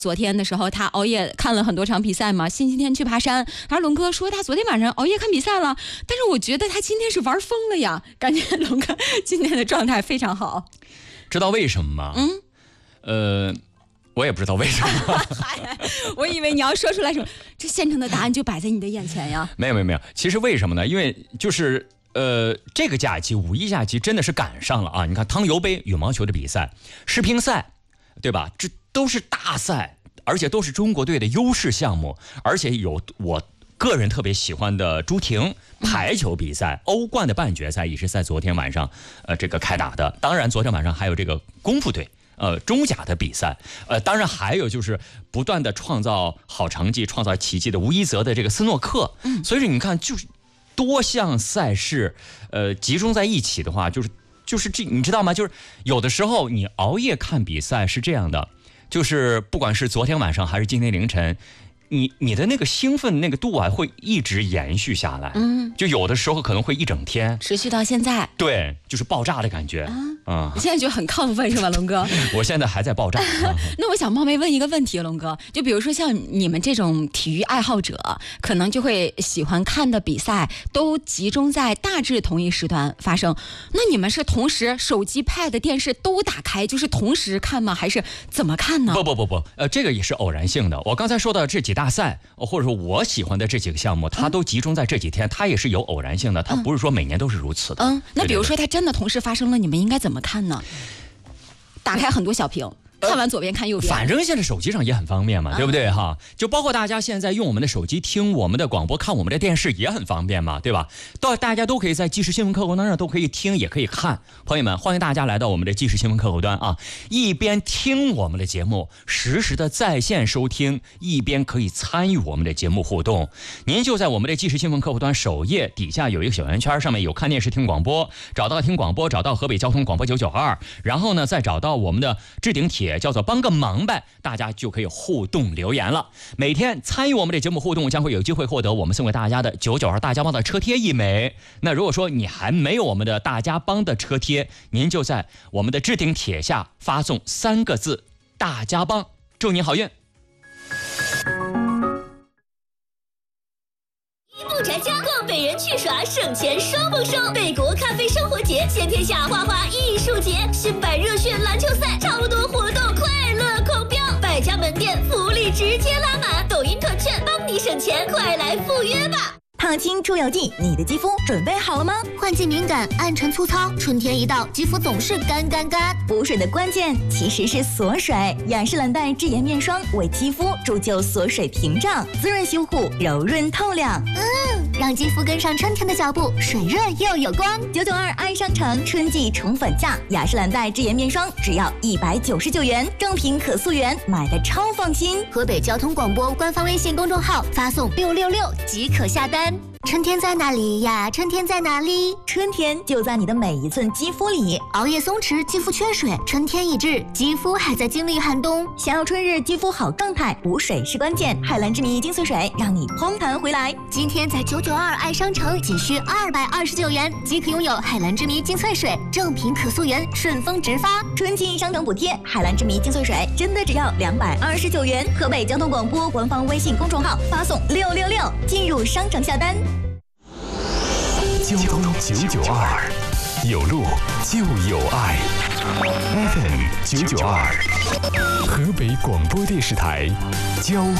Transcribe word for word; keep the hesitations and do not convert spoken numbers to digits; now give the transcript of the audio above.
昨天的时候，他熬夜看了很多场比赛嘛。星期天去爬山，然后龙哥说他昨天晚上熬夜看比赛了，但是我觉得他今天是玩疯了呀，感觉龙哥今天的状态非常好。 知道为什么吗？嗯，呃，我也不知道为什么。 我以为你要说出来什么，这现成的答案就摆在你的眼前呀。 没有没有没有，其实为什么呢？因为就是呃，这个假期五一假期真的是赶上了啊！你看汤尤杯羽毛球的比赛、世乒赛，对吧？这都是大赛，而且都是中国队的优势项目，而且有我个人特别喜欢的朱婷排球比赛，欧冠的半决赛也是在昨天晚上呃这个开打的。当然，昨天晚上还有这个功夫队呃中甲的比赛，呃，当然还有就是不断的创造好成绩、创造奇迹的吴一泽的这个斯诺克。嗯，所以说你看，就是多项赛事呃集中在一起的话，就是就是这你知道吗？就是有的时候你熬夜看比赛是这样的。就是不管是昨天晚上还是今天凌晨，你你的那个兴奋那个度啊，会一直延续下来。嗯，就有的时候可能会一整天持续到现在。 对，就是爆炸的感觉。啊， 嗯，你现在就很亢奋是吧，龙哥？ 我现在还在爆炸。 那我想冒昧问一个问题，龙哥，就比如说像你们这种体育爱好者，可能就会喜欢看的比赛都集中在大致同一时段发生。那你们是同时手机、pad、电视都打开，就是同时看吗？还是怎么看呢？ 不不不不，呃，这个也是偶然性的。我刚才说的这几大赛，或者说我喜欢的这几个项目，它都集中在这几天，它也是有偶然性的，它不是说每年都是如此的。嗯， 那比如说它真的同时发生了，你们应该怎么看呢？打开很多小屏。看完左边看右边， 反正现在手机上也很方便嘛，对不对哈？就包括大家现在用我们的手机听我们的广播、看我们的电视也很方便嘛，对吧？到大家都可以在即时新闻客户端上都可以听，也可以看。朋友们，欢迎大家来到我们的即时新闻客户端啊！一边听我们的节目，实时的在线收听，一边可以参与我们的节目互动。您就在我们的即时新闻客户端首页底下有一个小圆圈，上面有看电视、听广播，找到听广播，找到河北交通广播九九二，然后呢，再找到我们的置顶帖。叫做帮个忙呗，大家就可以互动留言了。每天参与我们的节目互动，将会有机会获得我们送给大家的九九二大家帮的车贴一枚。那如果说你还没有我们的大家帮的车贴，您就在我们的置顶帖下发送三个字大家帮，祝您好运。 不宅家逛北园趣耍，省钱双丰收。北国咖啡生活节，先天下花花艺术节，新百热血篮球赛，超多活动，快乐狂飙。百家门店福利直接拉满，抖音特券帮你省钱，快来赴约吧！ 烫青出油剂，你的肌肤准备好了吗？ 换季敏感，暗沉粗糙，春天一到，肌肤总是干干干。 补水的关键其实是锁水，雅诗兰黛智颜面霜为肌肤铸就锁水屏障，滋润修护，柔润透亮。 嗯，让肌肤跟上春天的脚步，水润又有光。 九九二爱商城春季宠粉价，雅诗兰黛智颜面霜只要一百九十九元，正品可溯源，买的超放心。 河北交通广播官方微信公众号发送六六六即可下单。春天在哪里呀？春天在哪里？ 春天就在你的每一寸肌肤里。 熬夜松弛，肌肤缺水，春天已至，肌肤还在经历寒冬。 想要春日肌肤好状态，补水是关键。海蓝之谜精粹水让你嘭弹回来。 今天在九九二爱商城仅需二百二十九元即可拥有海蓝之谜精粹水，正品可溯源，顺丰直发。 春季商城补贴，海蓝之谜精粹水真的只要两百二十九元。河北交通广播官方微信公众号发送六六六进入商城下单。 交通九九二，有路就有爱。F M 九九二，河北广播电视台交